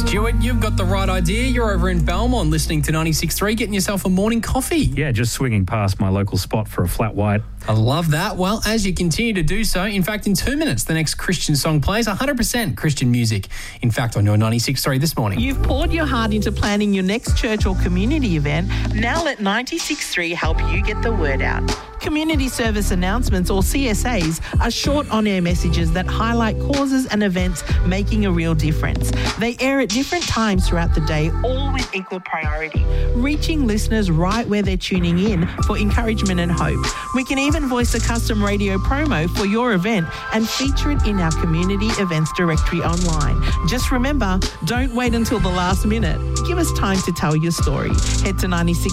Stuart, you've got the right idea. You're over in Belmont listening to 96.3, getting yourself a morning coffee. Yeah, just swinging past my local spot for a flat white. I love that. Well, as you continue to do so, in fact, in 2 minutes, the next Christian song plays 100% Christian music. In fact, on your 96.3 this morning. You've poured your heart into planning your next church or community event. Now let 96.3 help you get the word out. Community service announcements, or CSAs, are short on-air messages that highlight causes and events making a real difference. They air at different times throughout the day, all with equal priority, reaching listeners right where they're tuning in for encouragement and hope. We can even voice a custom radio promo for your event and feature it in our community events directory online. Just remember, don't wait until the last minute. Give us time to tell your story. Head to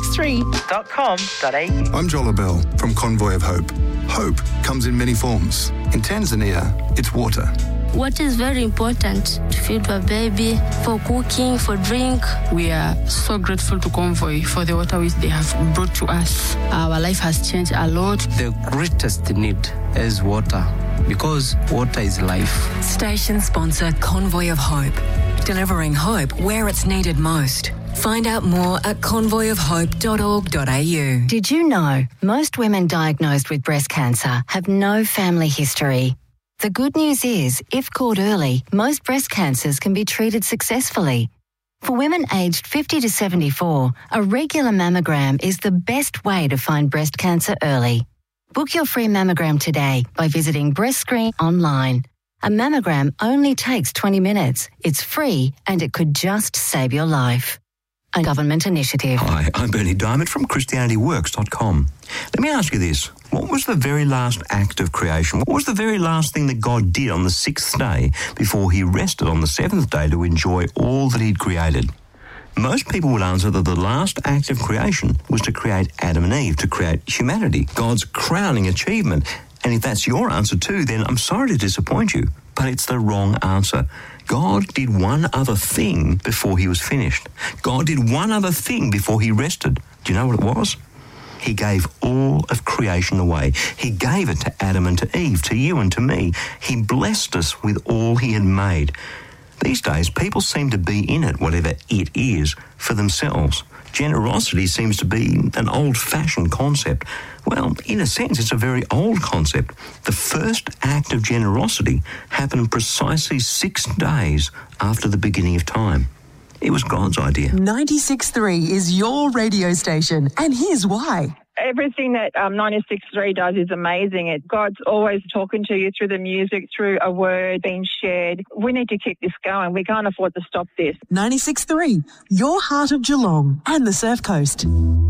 963.com.au. I'm Joel Bell from Convoy of Hope. Hope comes in many forms. In Tanzania, it's water. Water is very important to feed a baby, for cooking, for drink. We are so grateful to Convoy for the water which they have brought to us. Our life has changed a lot. The greatest need is water, because water is life. Station sponsor Convoy of Hope, delivering hope where it's needed most. Find out more at convoyofhope.org.au. Did you know most women diagnosed with breast cancer have no family history? The good news is, if caught early, most breast cancers can be treated successfully. For women aged 50 to 74, a regular mammogram is the best way to find breast cancer early. Book your free mammogram today by visiting BreastScreen online. A mammogram only takes 20 minutes. It's free and it could just save your life. A government initiative. Hi, I'm Bernie Diamond from ChristianityWorks.com. Let me ask you this. What was the very last act of creation? What was the very last thing that God did on the sixth day before he rested on the seventh day to enjoy all that he'd created? Most people would answer that the last act of creation was to create Adam and Eve, to create humanity, God's crowning achievement. And if that's your answer too, then I'm sorry to disappoint you, but it's the wrong answer. God did one other thing before he was finished. God did one other thing before he rested. Do you know what it was? He gave all of creation away. He gave it to Adam and to Eve, to you and to me. He blessed us with all he had made. These days, people seem to be in it, whatever it is, for themselves. Generosity seems to be an old-fashioned concept. Well, in a sense, it's a very old concept. The first act of generosity happened precisely 6 days after the beginning of time. It was God's idea. 96.3 is your radio station, and here's why. Everything that 96.3 does is amazing. God's always talking to you through the music, through a word being shared. We need to keep this going. We can't afford to stop this. 96.3, your heart of Geelong and the Surf Coast.